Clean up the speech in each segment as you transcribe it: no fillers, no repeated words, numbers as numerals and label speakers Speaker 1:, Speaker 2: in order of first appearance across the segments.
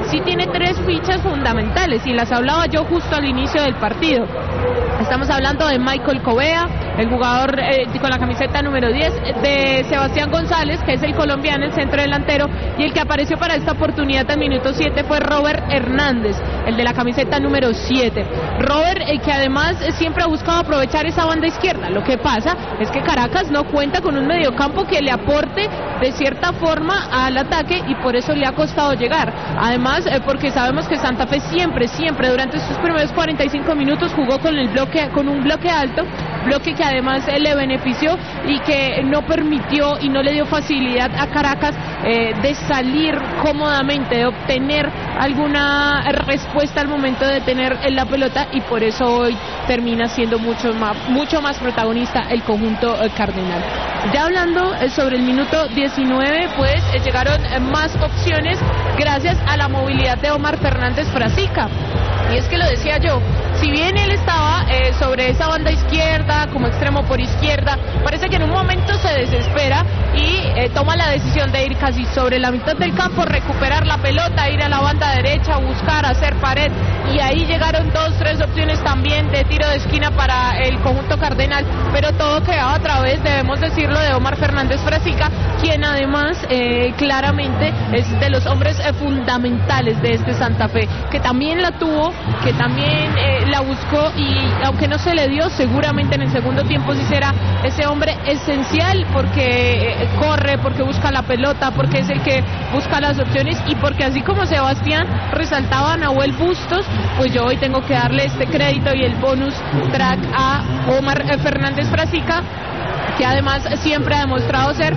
Speaker 1: sí tiene tres fichas fundamentales y las hablaba yo justo al inicio del partido. Estamos hablando de Michael Covea, el jugador con la camiseta número 10, de Sebastián González, que es el colombiano, el centro delantero, y el que apareció para esta oportunidad al minuto 7 fue Robert Hernández, el de la camiseta número 7. Robert, que además siempre ha buscado aprovechar esa banda izquierda. Lo que pasa es que Caracas no cuenta con un mediocampo que le aporte de cierta forma al ataque y por eso le ha costado llegar. Además, porque sabemos que Santa Fe siempre durante sus primeros 45 minutos jugó con un bloque alto, bloque que además le benefició y que no permitió y no le dio facilidad a Caracas de salir cómodamente, de obtener alguna respuesta al momento de tener la pelota, y por eso hoy termina siendo mucho más protagonista el conjunto cardenal. Ya hablando sobre el minuto 19, pues llegaron más opciones gracias a la movilidad de Omar Fernández Frasica. Y es que lo decía yo, si bien él estaba sobre esa banda izquierda, como extremo por izquierda, parece que en un momento se desespera y toma la decisión de ir casi sobre la mitad del campo, recuperar la pelota, ir a la banda derecha, buscar, hacer pared, y ahí llegaron 2-3 opciones también de tiro de esquina para el conjunto cardenal, pero todo quedaba a través, debemos decirlo, de Omar Fernández Frasica, quien además claramente es de los hombres fundamentales de este Santa Fe, que también la tuvo, que también la buscó, y aunque no se le dio, seguramente en el segundo tiempo sí será ese hombre esencial, porque corre, porque busca la pelota, porque es el que busca las opciones, y porque así como Sebastián resaltaba a Nahuel Bustos, pues yo hoy tengo que darle este crédito y el bonus track a Omar Fernández Frasica, que además siempre ha demostrado ser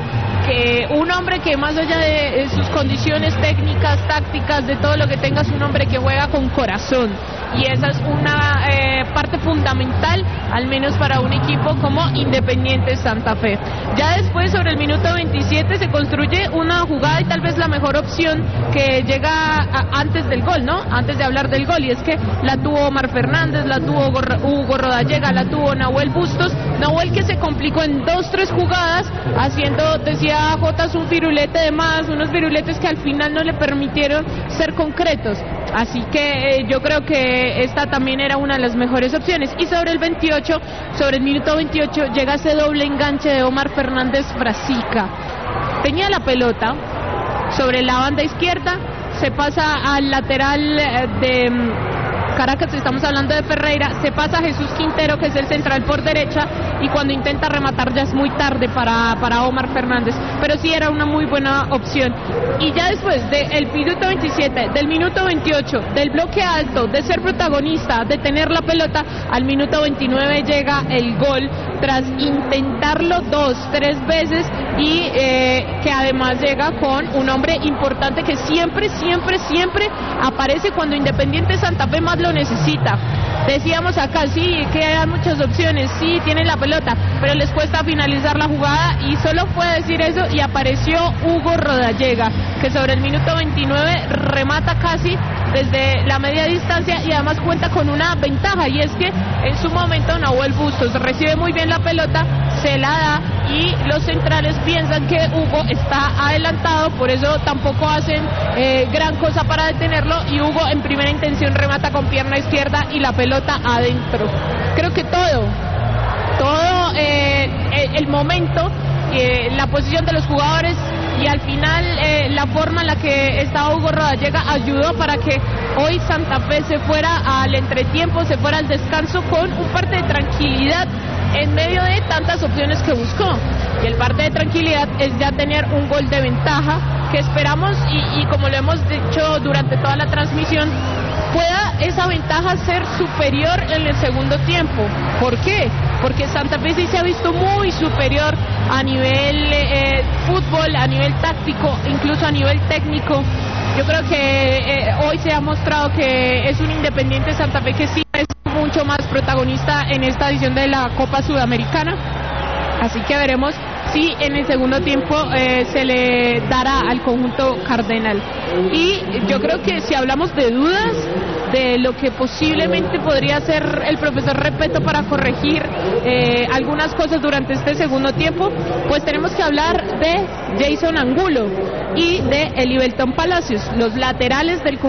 Speaker 1: un hombre que, más allá de sus condiciones técnicas, tácticas, de todo lo que tenga, es un hombre que juega con corazón, y esa es una parte fundamental, al menos para un equipo como Independiente Santa Fe. Ya después, sobre el minuto 27, se construye una jugada y tal vez la mejor opción que llega antes del gol, ¿no? Antes de hablar del gol, y es que la tuvo Omar Fernández, la tuvo Hugo Rodallega, la tuvo Nahuel Bustos. Nahuel, que se complicó en 2-3 jugadas, haciendo, decía Jotas, un firulete de más, unos firuletes que al final no le permitieron ser concretos. Así que yo creo que esta también era una de las mejores opciones. Y sobre el minuto 28, llega ese doble enganche de Omar Fernández Frasica. Tenía la pelota sobre la banda izquierda, se pasa al lateral de Caracas, estamos hablando de Ferreira, se pasa a Jesús Quintero, que es el central por derecha, y cuando intenta rematar ya es muy tarde para Omar Fernández, pero sí era una muy buena opción. Y ya después del minuto 27, del minuto 28, del bloque alto, de ser protagonista, de tener la pelota, al minuto 29 llega el gol, tras intentarlo 2-3 veces, y que además llega con un hombre importante que siempre aparece cuando Independiente Santa Fe más lo necesita. Decíamos acá, sí, que hay muchas opciones, sí, tienen la pelota, pero les cuesta finalizar la jugada, y solo fue decir eso y apareció Hugo Rodallega, que sobre el minuto 29 remata casi desde la media distancia, y además cuenta con una ventaja, y es que en su momento Nahuel Bustos recibe muy bien la pelota, se la da, y los centrales piensan que Hugo está adelantado, por eso tampoco hacen gran cosa para detenerlo, y Hugo en primera intención remata con pierna izquierda y la pelota adentro. Creo que todo el momento, la posición de los jugadores, y al final la forma en la que estaba Hugo Rodallega ayudó para que hoy Santa Fe se fuera al entretiempo, se fuera al descanso con un parte de tranquilidad en medio de tantas opciones que buscó. Y el parte de tranquilidad es ya tener un gol de ventaja, que esperamos, y como lo hemos dicho durante toda la transmisión, pueda esa ventaja ser superior en el segundo tiempo. ¿Por qué? Porque Santa Fe sí se ha visto muy superior a nivel fútbol, a nivel táctico, incluso a nivel técnico. Yo creo que hoy se ha mostrado que es un Independiente Santa Fe que sí es mucho más protagonista en esta edición de la Copa Sudamericana. Así que veremos si en el segundo tiempo se le dará al conjunto cardenal. Y yo creo que si hablamos de dudas, de lo que posiblemente podría hacer el profesor Repetto para corregir algunas cosas durante este segundo tiempo, pues tenemos que hablar de Jason Angulo y de Elivelton Palacios, los laterales del